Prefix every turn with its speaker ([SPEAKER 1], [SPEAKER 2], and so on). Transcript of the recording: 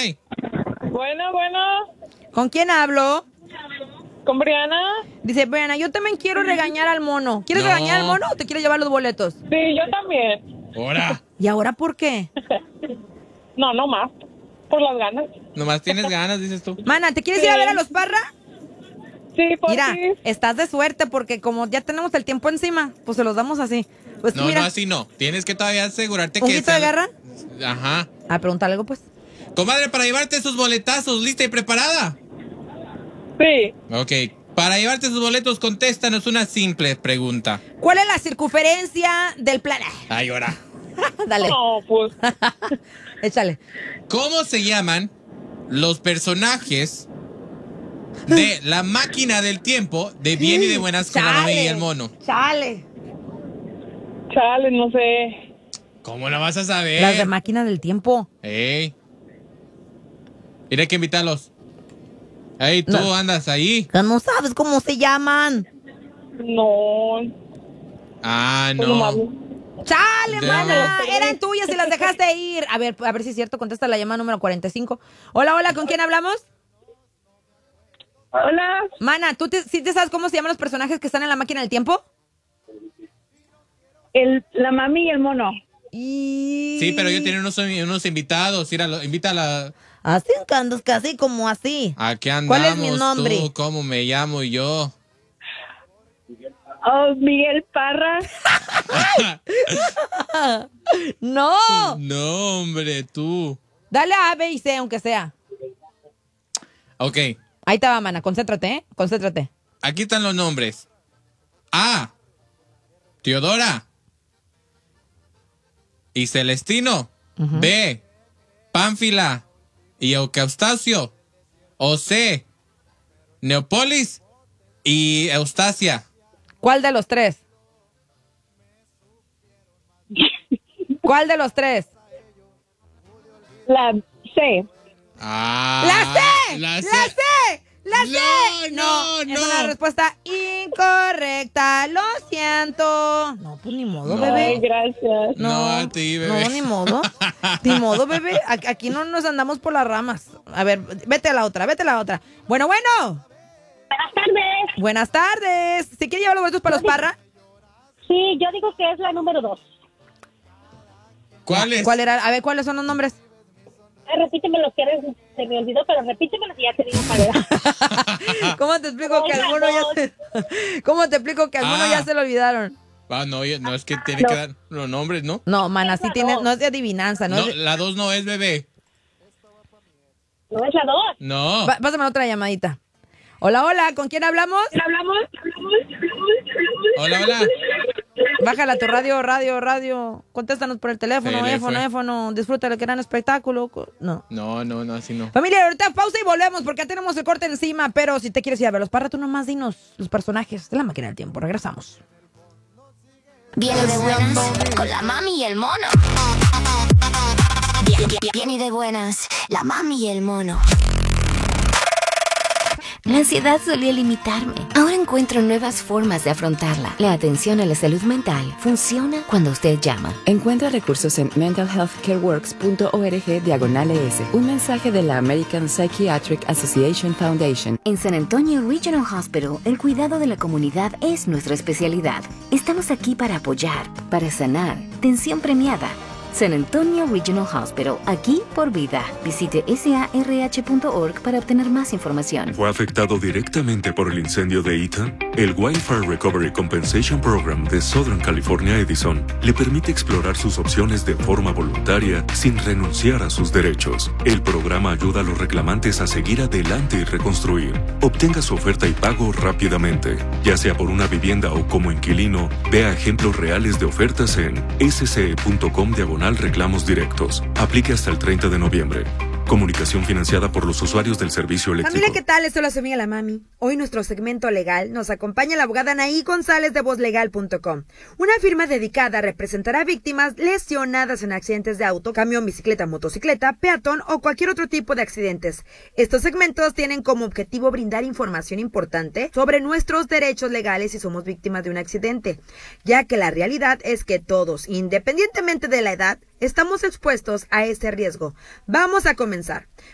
[SPEAKER 1] hay?
[SPEAKER 2] Bueno.
[SPEAKER 3] ¿Con quién hablo?
[SPEAKER 2] ¿Con Briana?
[SPEAKER 3] Dice, Briana, yo también quiero regañar al mono. ¿Quieres
[SPEAKER 1] No.
[SPEAKER 3] regañar al mono o te quieres llevar los boletos?
[SPEAKER 2] Sí, yo también.
[SPEAKER 1] Ahora.
[SPEAKER 3] ¿Y ahora por qué?
[SPEAKER 2] No más. Por las ganas.
[SPEAKER 1] Nomás tienes ganas, dices tú.
[SPEAKER 3] Mana, ¿te quieres ir a ver a los Parra?
[SPEAKER 2] Sí, por
[SPEAKER 3] Mira,
[SPEAKER 2] ti.
[SPEAKER 3] estás de suerte porque como ya tenemos el tiempo encima, pues se los damos así. Pues tú
[SPEAKER 1] No,
[SPEAKER 3] mira,
[SPEAKER 1] no, así no. Tienes que todavía asegurarte
[SPEAKER 3] ¿un
[SPEAKER 1] que...
[SPEAKER 3] poquito de garra?
[SPEAKER 1] Ajá.
[SPEAKER 3] A preguntar algo, pues.
[SPEAKER 1] Comadre, para llevarte esos boletazos, ¿lista y preparada?
[SPEAKER 2] Sí.
[SPEAKER 1] Ok. Para llevarte esos boletos, contéstanos una simple pregunta.
[SPEAKER 3] ¿Cuál es la circunferencia del planeta?
[SPEAKER 1] Ay, ahora.
[SPEAKER 3] Dale,
[SPEAKER 2] No, pues.
[SPEAKER 3] échale.
[SPEAKER 1] ¿Cómo se llaman los personajes de La Máquina del Tiempo de Bien y de Buenas con la mami y el mono?
[SPEAKER 3] Chale.
[SPEAKER 2] Chale, no sé.
[SPEAKER 1] ¿Cómo la vas a saber?
[SPEAKER 3] Las de Máquina del Tiempo.
[SPEAKER 1] Ey. Mira que invitarlos. Ey, tú
[SPEAKER 3] No.
[SPEAKER 1] andas ahí.
[SPEAKER 3] Que no sabes cómo se llaman.
[SPEAKER 2] No.
[SPEAKER 1] Ah,
[SPEAKER 2] Pues nomás.
[SPEAKER 1] no.
[SPEAKER 3] Chale,
[SPEAKER 1] De-
[SPEAKER 3] mana. Eran tuyas y las dejaste ir. A ver si es cierto. Contesta la llamada número 45. Hola, ¿con quién hablamos?
[SPEAKER 2] Hola.
[SPEAKER 3] Mana, ¿sí te sabes cómo se llaman los personajes que están en La Máquina del Tiempo?
[SPEAKER 2] La mami y el mono.
[SPEAKER 1] Sí, pero yo tenía unos invitados. Invítala.
[SPEAKER 3] Así que andas casi como así.
[SPEAKER 1] Aquí andamos.
[SPEAKER 3] ¿Cuál es mi nombre?
[SPEAKER 1] Tú, ¿cómo me llamo yo?
[SPEAKER 2] Oh, Miguel Parra.
[SPEAKER 3] ¡No!
[SPEAKER 1] No, hombre, tú.
[SPEAKER 3] Dale a A, B y C, aunque sea.
[SPEAKER 1] Ok,
[SPEAKER 3] Ahí te va, mana. Concéntrate, ¿eh? Concéntrate.
[SPEAKER 1] aquí están los nombres. A. Teodora. Y Celestino. B. Pánfila. Y Eustacio. O C. Neopolis. Y Eustacia.
[SPEAKER 3] ¿Cuál de los tres? ¿Cuál de los tres?
[SPEAKER 2] La C.
[SPEAKER 1] Ah,
[SPEAKER 3] ¡La C!
[SPEAKER 1] La C.
[SPEAKER 3] ¡La C! ¡La C!
[SPEAKER 1] No,
[SPEAKER 3] Es una respuesta incorrecta. Lo siento. No, pues ni modo,
[SPEAKER 1] No.
[SPEAKER 2] Ay,
[SPEAKER 3] bebé.
[SPEAKER 2] gracias.
[SPEAKER 1] No, a ti, bebé.
[SPEAKER 3] No, ni modo. Ni modo, bebé. Aquí no nos andamos por las ramas. A ver, vete a la otra. Bueno.
[SPEAKER 4] Buenas tardes.
[SPEAKER 3] Buenas tardes. ¿Sí quiere llevar los boletos para los Parra?
[SPEAKER 4] Sí, yo digo que es la número 2.
[SPEAKER 1] ¿Cuál es?
[SPEAKER 3] ¿Cuál era? A ver, ¿cuáles son los nombres?
[SPEAKER 4] Repítemelo, que se me olvidó, pero repítemelo y ya te digo cuál era.
[SPEAKER 3] ¿Cómo te explico que alguno ya se lo olvidaron?
[SPEAKER 1] Ah, no, es que tiene que dar los nombres, ¿no?
[SPEAKER 3] No, mana, sí tiene, no es de adivinanza,
[SPEAKER 1] No, la 2 no es, bebé.
[SPEAKER 4] ¿No es la 2?
[SPEAKER 1] No.
[SPEAKER 3] Pásame otra llamadita. Hola, ¿con quién hablamos?
[SPEAKER 1] Hola.
[SPEAKER 3] Bájala tu radio. Contéstanos por el teléfono, teléfono. Disfruta del gran espectáculo. No.
[SPEAKER 1] No, así no.
[SPEAKER 3] Familia, ahorita pausa y volvemos porque ya tenemos el corte encima, pero si te quieres ir a ver los Parra, tú nomás dinos los personajes de La Máquina del Tiempo. Regresamos.
[SPEAKER 5] Bien y de buenas, con la mami y el mono. Bien y de buenas, la mami y el mono. La ansiedad solía limitarme. Ahora encuentro nuevas formas de afrontarla. La atención a la salud mental funciona cuando usted llama.
[SPEAKER 6] Encuentra recursos en mentalhealthcareworks.org/ES. Un mensaje de la American Psychiatric Association Foundation.
[SPEAKER 5] En San Antonio Regional Hospital, el cuidado de la comunidad es nuestra especialidad. Estamos aquí para apoyar, para sanar. Tensión premiada. San Antonio Regional Hospital, aquí por vida. Visite sarh.org para obtener más información.
[SPEAKER 7] ¿Fue afectado directamente por el incendio de Eaton? El Wildfire Recovery Compensation Program de Southern California Edison le permite explorar sus opciones de forma voluntaria sin renunciar a sus derechos. El programa ayuda a los reclamantes a seguir adelante y reconstruir. Obtenga su oferta y pago rápidamente. Ya sea por una vivienda o como inquilino, vea ejemplos reales de ofertas en sce.com/reclamos directos. Aplique hasta el 30 de noviembre. Comunicación financiada por los usuarios del servicio eléctrico.
[SPEAKER 3] Familia, ¿qué tal? Esto es la amiga la mami. Hoy nuestro segmento legal nos acompaña la abogada Anaí González de vozlegal.com, una firma dedicada a representar a víctimas lesionadas en accidentes de auto, camión, bicicleta, motocicleta, peatón o cualquier otro tipo de accidentes. Estos segmentos tienen como objetivo brindar información importante sobre nuestros derechos legales si somos víctimas de un accidente, ya que la realidad es que todos, independientemente de la edad, estamos expuestos a este riesgo. Vamos a comenzar.